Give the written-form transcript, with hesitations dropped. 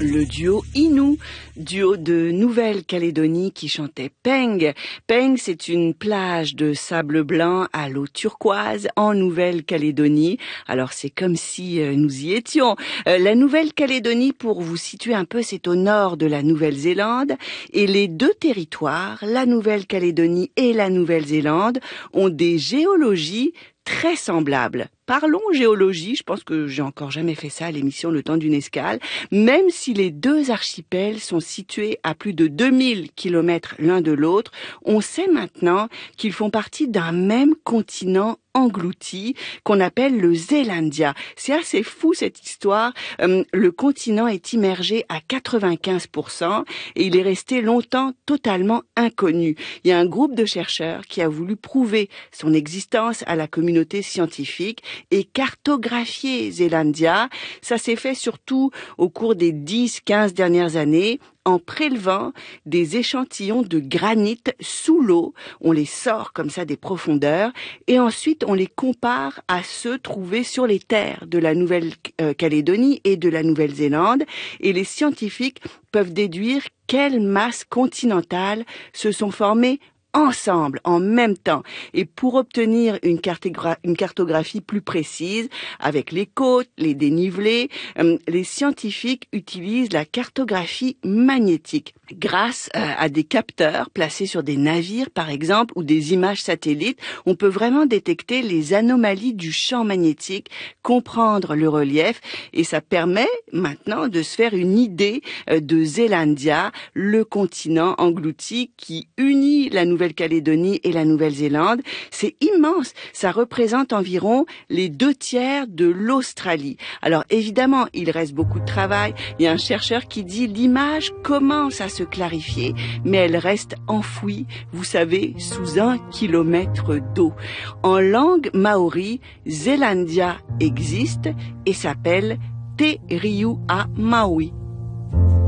le duo Innu, duo de Nouvelle-Calédonie qui chantait Peng. Peng, c'est une plage de sable blanc à l'eau turquoise en Nouvelle-Calédonie. Alors c'est comme si nous y étions. La Nouvelle-Calédonie, pour vous situer un peu, c'est au nord de la Nouvelle-Zélande et les deux territoires, la Nouvelle-Calédonie et la Nouvelle-Zélande, ont des géologies très semblables. Parlons géologie, je pense que j'ai encore jamais fait ça à l'émission Le Temps d'une escale, même si les deux archipels sont situés à plus de 2000 kilomètres l'un de l'autre, on sait maintenant qu'ils font partie d'un même continent englouti qu'on appelle le Zélandia. C'est assez fou cette histoire. Le continent est immergé à 95% et il est resté longtemps totalement inconnu. Il y a un groupe de chercheurs qui a voulu prouver son existence à la communauté scientifique et cartographier Zélandia. Ça s'est fait surtout au cours des 10-15 dernières années en prélevant des échantillons de granit sous l'eau. On les sort comme ça des profondeurs et ensuite on les compare à ceux trouvés sur les terres de la Nouvelle-Calédonie et de la Nouvelle-Zélande et les scientifiques peuvent déduire quelles masses continentales se sont formées ensemble, en même temps. Et pour obtenir une cartographie plus précise, avec les côtes, les dénivelés, les scientifiques utilisent la cartographie magnétique. Grâce à des capteurs placés sur des navires, par exemple, ou des images satellites, on peut vraiment détecter les anomalies du champ magnétique, comprendre le relief, et ça permet maintenant de se faire une idée de Zélandia, le continent englouti qui unit la Nouvelle-Calédonie et la Nouvelle-Zélande. C'est immense, ça représente environ les 2/3 de l'Australie. Alors évidemment, il reste beaucoup de travail. Il y a un chercheur qui dit l'image commence à se clarifier, mais elle reste enfouie, vous savez, sous 1 kilomètre d'eau. En langue maori, Zélandia existe et s'appelle Te Riu a Maui.